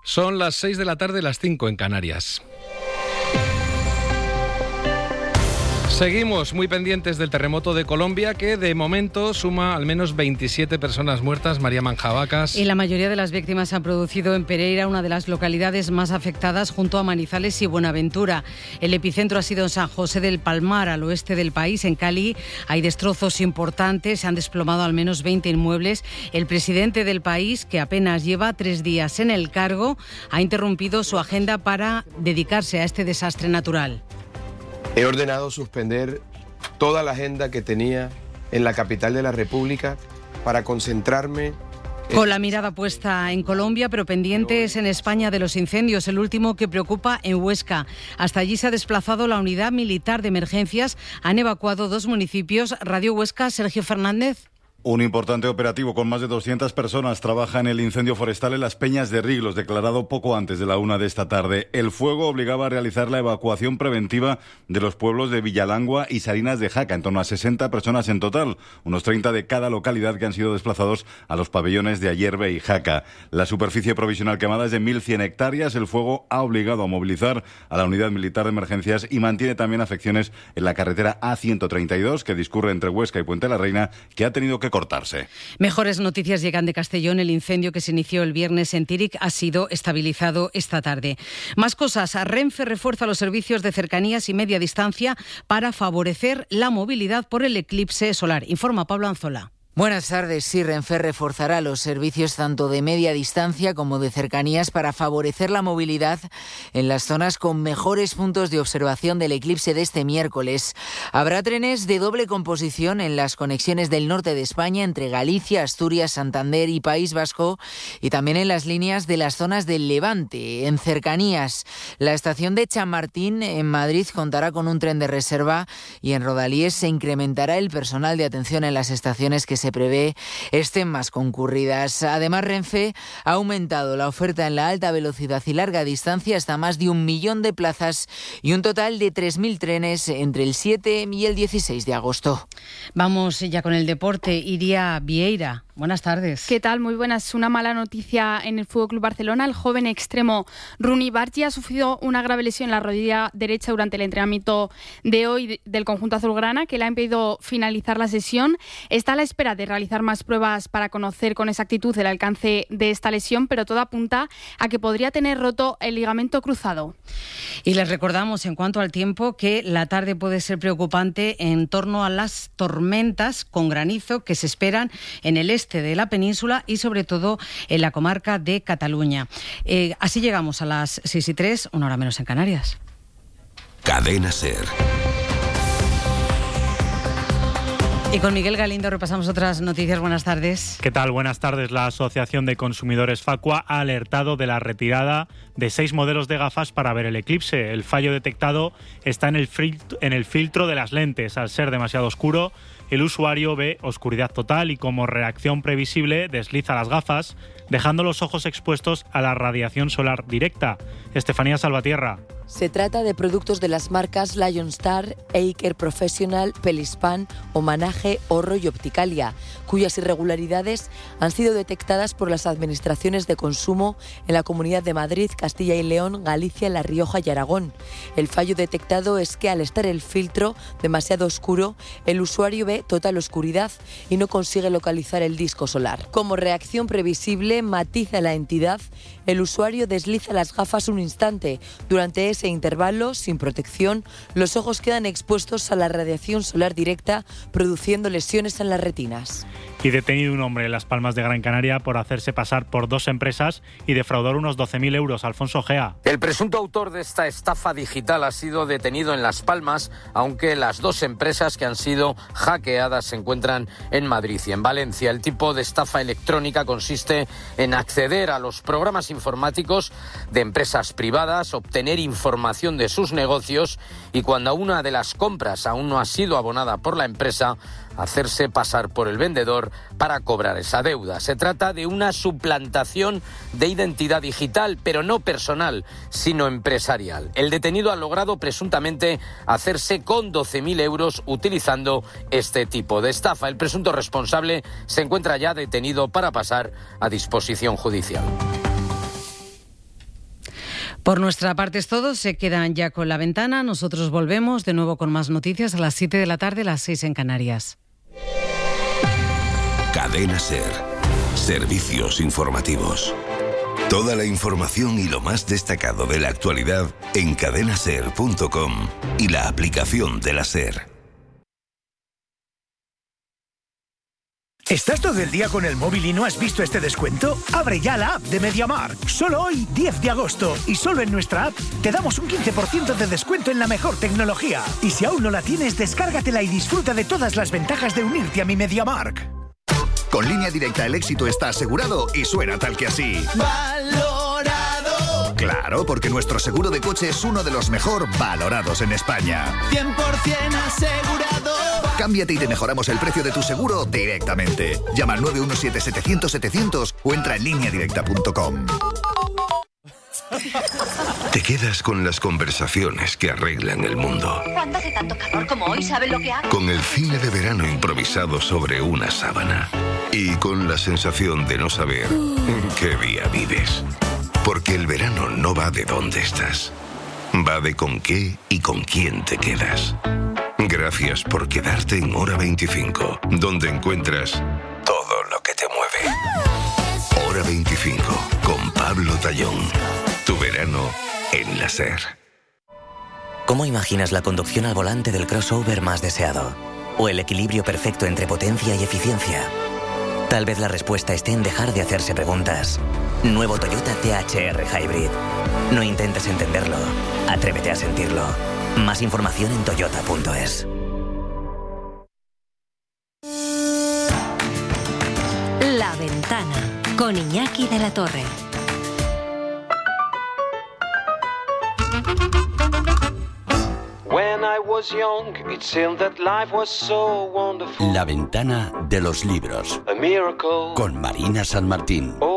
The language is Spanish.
Son las 6 de la tarde, las 5 en Canarias. Seguimos muy pendientes del terremoto de Colombia, que de momento suma al menos 27 personas muertas. María Manjabacas. Y la mayoría de las víctimas se han producido en Pereira, una de las localidades más afectadas, junto a Manizales y Buenaventura. El epicentro ha sido en San José del Palmar, al oeste del país. En Cali hay destrozos importantes, se han desplomado al menos 20 inmuebles. El presidente del país, que apenas lleva 3 días en el cargo, ha interrumpido su agenda para dedicarse a este desastre natural. He ordenado suspender toda la agenda que tenía en la capital de la República para concentrarme. Con la mirada puesta en Colombia, pero pendientes en España de los incendios, el último que preocupa en Huesca. Hasta allí se ha desplazado la unidad militar de emergencias. Han evacuado 2 municipios. Radio Huesca, Sergio Fernández. Un importante operativo con más de 200 personas trabaja en el incendio forestal en las Peñas de Riglos, declarado poco antes de la 1 de esta tarde. El fuego obligaba a realizar la evacuación preventiva de los pueblos de Villalangua y Salinas de Jaca, en torno a 60 personas en total, unos 30 de cada localidad, que han sido desplazados a los pabellones de Ayerbe y Jaca. La superficie provisional quemada es de 1.100 hectáreas. El fuego ha obligado a movilizar a la unidad militar de emergencias y mantiene también afecciones en la carretera A132, que discurre entre Huesca y Puente la Reina, que ha tenido que cortarse. Mejores noticias llegan de Castellón. El incendio que se inició el viernes en Tíric ha sido estabilizado esta tarde. Más cosas. Renfe refuerza los servicios de cercanías y media distancia para favorecer la movilidad por el eclipse solar. Informa Pablo Anzola. Buenas tardes. Sí, Renfe reforzará los servicios tanto de media distancia como de cercanías para favorecer la movilidad en las zonas con mejores puntos de observación del eclipse de este miércoles. Habrá trenes de doble composición en las conexiones del norte de España entre Galicia, Asturias, Santander y País Vasco, y también en las líneas de las zonas del Levante. En cercanías, la estación de Chamartín en Madrid contará con un tren de reserva, y en Rodalies se incrementará el personal de atención en las estaciones que se prevé estén más concurridas. Además, Renfe ha aumentado la oferta en la alta velocidad y larga distancia hasta más de 1 millón de plazas y un total de 3.000 trenes entre el 7 y el 16 de agosto. Vamos ya con el deporte. Iria Vieira. Buenas tardes. ¿Qué tal? Muy buenas. Una mala noticia en el Fútbol Club Barcelona. El joven extremo Rooney Bargi ha sufrido una grave lesión en la rodilla derecha durante el entrenamiento de hoy del conjunto azulgrana, que le ha impedido finalizar la sesión. Está a la espera de realizar más pruebas para conocer con exactitud el alcance de esta lesión, pero todo apunta a que podría tener roto el ligamento cruzado. Y les recordamos, en cuanto al tiempo, que la tarde puede ser preocupante en torno a las tormentas con granizo que se esperan en el este de la península y sobre todo en la comarca de Cataluña. Así llegamos a las 6:03, 1 hora menos en Canarias. Cadena SER. Y con Miguel Galindo repasamos otras noticias. Buenas tardes. ¿Qué tal? Buenas tardes. La Asociación de Consumidores Facua ha alertado de la retirada de 6 modelos de gafas para ver el eclipse. El fallo detectado está en el filtro de las lentes. Al ser demasiado oscuro, el usuario ve oscuridad total y, como reacción previsible, desliza las gafas, dejando los ojos expuestos a la radiación solar directa. Estefanía Salvatierra. Se trata de productos de las marcas Lionstar, Eiker Professional, Pelispan, Homenaje, Horro y Opticalia, cuyas irregularidades han sido detectadas por las administraciones de consumo en la Comunidad de Madrid, Castilla y León, Galicia, La Rioja y Aragón. El fallo detectado es que, al estar el filtro demasiado oscuro, el usuario ve total oscuridad y no consigue localizar el disco solar. Como reacción previsible, matiza la entidad, el usuario desliza las gafas un instante. Durante ese intervalo, sin protección, los ojos quedan expuestos a la radiación solar directa, produciendo lesiones en las retinas. Y detenido un hombre en Las Palmas de Gran Canaria por hacerse pasar por 2 empresas y defraudar unos 12.000 euros. Alfonso Gea. El presunto autor de esta estafa digital ha sido detenido en Las Palmas, aunque las 2 empresas que han sido hackeadas se encuentran en Madrid y en Valencia. El tipo de estafa electrónica consiste en acceder a los programas informáticos de empresas privadas, obtener información de sus negocios y, cuando una de las compras aún no ha sido abonada por la empresa, hacerse pasar por el vendedor para cobrar esa deuda. Se trata de una suplantación de identidad digital, pero no personal, sino empresarial. El detenido ha logrado presuntamente hacerse con 12.000 euros utilizando este tipo de estafa. El presunto responsable se encuentra ya detenido para pasar a disposición judicial. Por nuestra parte es todo, se quedan ya con La Ventana. Nosotros volvemos de nuevo con más noticias a las 7 de la tarde, las 6 en Canarias. Cadena SER. Servicios informativos. Toda la información y lo más destacado de la actualidad en cadenaser.com y la aplicación de la SER. ¿Estás todo el día con el móvil y no has visto este descuento? Abre ya la app de MediaMarkt. Solo hoy, 10 de agosto, y solo en nuestra app te damos un 15% de descuento en la mejor tecnología. Y si aún no la tienes, descárgatela y disfruta de todas las ventajas de unirte a mi MediaMarkt. Con Línea Directa el éxito está asegurado y suena tal que así. ¡Valorado! Claro, porque nuestro seguro de coche es uno de los mejor valorados en España. 100% asegurado. Cámbiate y te mejoramos el precio de tu seguro directamente. Llama al 917-700-700 o entra en lineadirecta.com. Te quedas con las conversaciones que arreglan el mundo. Cuando hace tanto calor como hoy, ¿sabe lo que hago? Con el cine de verano improvisado sobre una sábana. Y con la sensación de no saber en qué día vives. Porque el verano no va de dónde estás. Va de con qué y con quién te quedas. Gracias por quedarte en Hora 25, donde encuentras todo lo que te mueve. Hora 25, con Pablo Tallón. Tu verano en la SER. ¿Cómo imaginas la conducción al volante del crossover más deseado? ¿O el equilibrio perfecto entre potencia y eficiencia? Tal vez la respuesta esté en dejar de hacerse preguntas. Nuevo Toyota CHR Hybrid. No intentes entenderlo, atrévete a sentirlo. Más información en toyota.es. La Ventana, con Iñaki de la Torre. La Ventana de los libros, con Marina San Martín.